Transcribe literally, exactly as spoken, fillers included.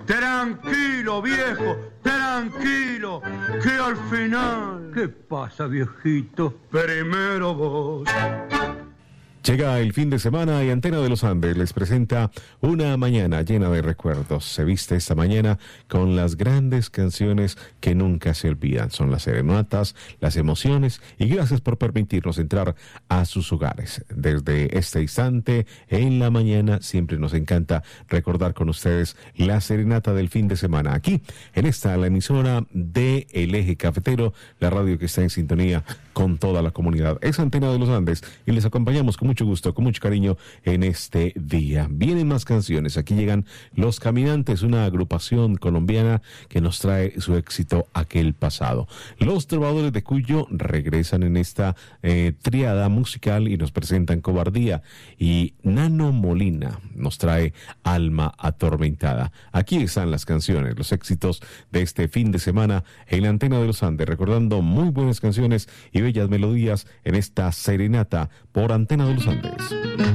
Tranquilo, viejo, tranquilo, que al final... ¿Qué pasa, viejito? Primero vos. Llega el fin de semana y Antena de los Andes les presenta una mañana llena de recuerdos. Se viste esta mañana con las grandes canciones que nunca se olvidan. Son las serenatas, las emociones y gracias por permitirnos entrar a sus hogares. Desde este instante, en la mañana, siempre nos encanta recordar con ustedes la serenata del fin de semana. Aquí, en esta, la emisora de El Eje Cafetero, la radio que está en sintonía con toda la comunidad. Es Antena de los Andes y les acompañamos con mucho gusto, con mucho cariño en este día. Vienen más canciones. Aquí llegan Los Caminantes, una agrupación colombiana que nos trae su éxito Aquel Pasado. Los Trovadores de Cuyo regresan en esta eh, triada musical y nos presentan Cobardía. Y Nano Molina nos trae Alma Atormentada. Aquí están las canciones, los éxitos de este fin de semana en la Antena de los Andes, recordando muy buenas canciones y bellas melodías en esta serenata por Antena de los Andes.